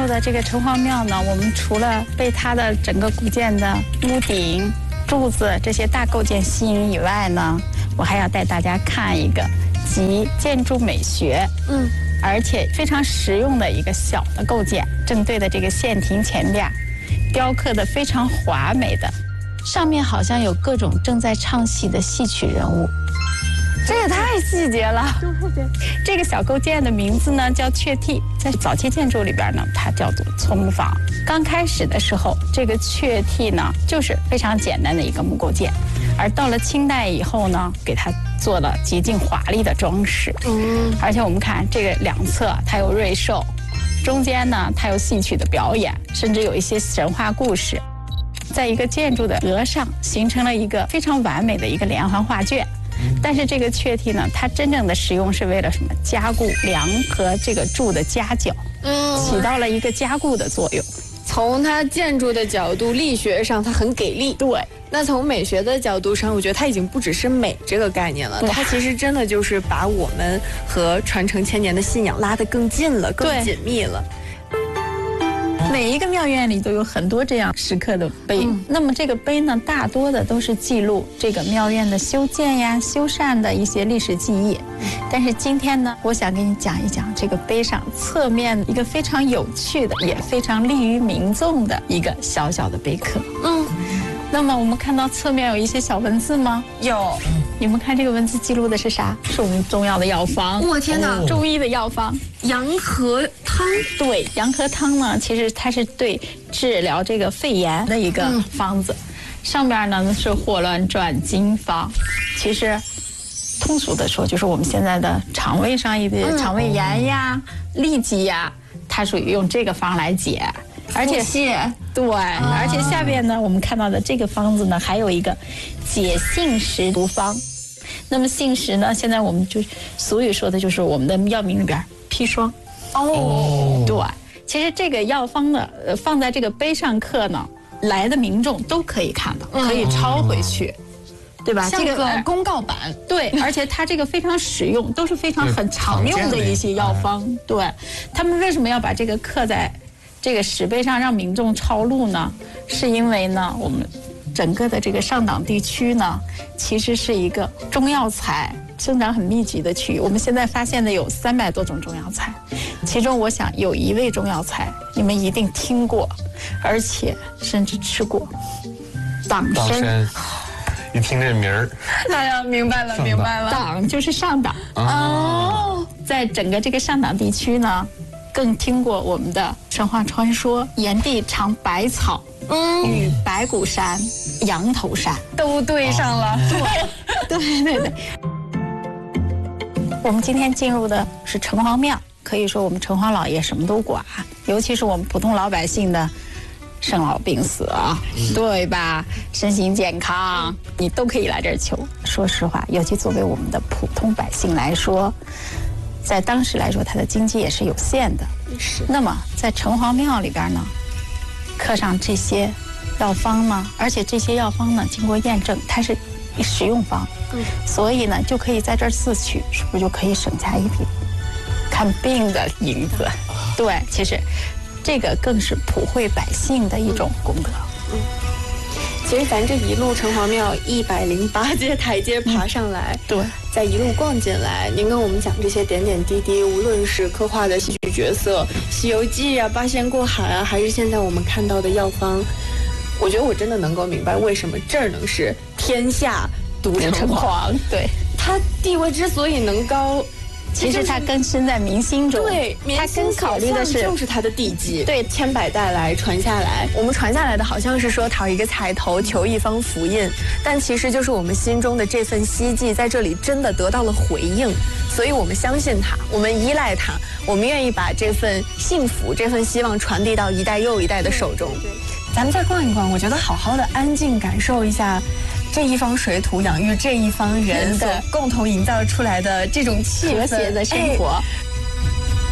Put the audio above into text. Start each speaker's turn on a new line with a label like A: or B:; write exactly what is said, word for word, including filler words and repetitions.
A: 的这个城隍庙呢，我们除了被它的整个古建的屋顶、柱子这些大构件吸引以外呢，我还要带大家看一个集建筑美学，嗯，而且非常实用的一个小的构件。正对的这个县亭前边，雕刻的非常华美的，上面好像有各种正在唱戏的戏曲人物。这也太细节了！这个小构件的名字呢叫雀替，在早期建筑里边呢，它叫做葱房。刚开始的时候，这个雀替呢就是非常简单的一个木构件，而到了清代以后呢，给它做了极尽华丽的装饰。嗯，而且我们看这个两侧它有瑞兽，中间呢它有戏曲的表演，甚至有一些神话故事，在一个建筑的额上形成了一个非常完美的一个连环画卷。但是这个雀替呢，它真正的使用是为了什么？加固梁和这个柱的夹角，嗯，起到了一个加固的作用。
B: 从它建筑的角度，力学上它很给力。
A: 对。
B: 那从美学的角度上，我觉得它已经不只是美这个概念了，它其实真的就是把我们和传承千年的信仰拉得更近了，更紧密了。
A: 每一个庙院里都有很多这样石刻的碑，嗯、那么这个碑呢，大多的都是记录这个庙院的修建呀、修缮的一些历史记忆。但是今天呢，我想给你讲一讲这个碑上侧面一个非常有趣的，也非常利于民众的一个小小的碑刻。嗯。那么我们看到侧面有一些小文字吗？
B: 有。
A: 你们看这个文字记录的是啥？是我们中药的药方。
B: 我天哪！
A: 中医的药方，
B: 洋河汤。
A: 对，洋河汤呢，其实它是对治疗这个肺炎的一个方子。嗯、上边呢是霍乱转经方，其实通俗的说，就是我们现在的肠胃上一些肠胃炎呀、痢疾呀，它属于用这个方来解。而且对，而且下边呢，我们看到的这个方子呢，还有一个解杏石毒方。那么杏石呢，现在我们就俗语说的就是我们的药名里边砒霜。哦，对，其实这个药方呢，呃，放在这个碑上刻呢，来的民众都可以看到，可以抄回去。对吧？
B: 像个公告板，
A: 对，而且它这个非常实用，都是非常很常用的一些药方。对，他们为什么要把这个刻在这个石碑上让民众抄录呢？是因为呢，我们整个的这个上党地区呢，其实是一个中药材生长很密集的区域。我们现在发现的有三百多种中药材，其中我想有一味中药材你们一定听过，而且甚至吃过，党参。
C: 一听这名儿，
B: 哎呀，明白了，明白了。
A: 党就是上党哦，在整个这个上党地区呢，更听过我们的神话传说，炎帝尝百草，嗯，与白骨山、羊头山
B: 都对上了。
A: 对对对对。我们今天进入的是城隍庙，可以说我们城隍老爷什么都管，尤其是我们普通老百姓的生老病死啊，对吧？身心健康，你都可以来这儿求。说实话，尤其作为我们的普通百姓来说，在当时来说，它的经济也是有限的。是。那么在城隍庙里边呢，刻上这些药方呢，而且这些药方呢，经过验证，它是实用方，嗯，所以呢，就可以在这儿自取，是不是就可以省下一笔看病的银子？对，其实。这个更是普惠百姓的一种功德。嗯，
B: 其实咱这一路城隍庙一百零八阶台阶爬上来，嗯、对，再一路逛进来，您跟我们讲这些点点滴滴，无论是刻画的戏剧角色，《西游记》啊，八仙过海啊，还是现在我们看到的药方，我觉得我真的能够明白为什么这儿能是天下独城隍。对，他地位之所以能高。
A: 其实它根深在民心中，
B: 对，
A: 它更考虑的是
B: 就是它的地基，
A: 对，
B: 千百代来传下来，我们传下来的好像是说讨一个彩头，求一方福印，但其实就是我们心中的这份希冀，在这里真的得到了回应，所以我们相信它，我们依赖它，我们愿意把这份幸福、这份希望传递到一代又一代的手中。对，咱们再逛一逛，我觉得好好的安静感受一下。这一方水土养育这一方人所共同营造出来的这种气氛，
A: 和谐的生活。
B: 哎